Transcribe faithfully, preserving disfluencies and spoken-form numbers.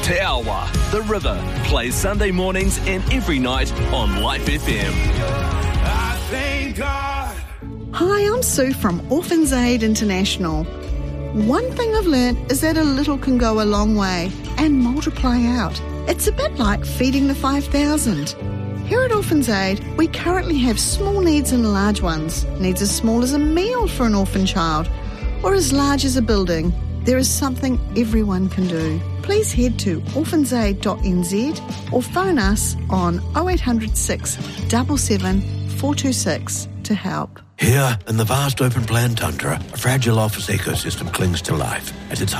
Te Awa, The River, plays Sunday mornings and every night on Life F M. I thank God. Hi, I'm Sue from Orphans Aid International. One thing I've learned is that a little can go a long way and multiply out. It's a bit like feeding the five thousand. Here at Orphans Aid, we currently have small needs and large ones. Needs as small as a meal for an orphan child, or as large as a building. There is something everyone can do. Please head to orphans aid dot n z or phone us on oh eight hundred six, seven seven, four two six to help. Here, in the vast open plan tundra, a fragile office ecosystem clings to life as its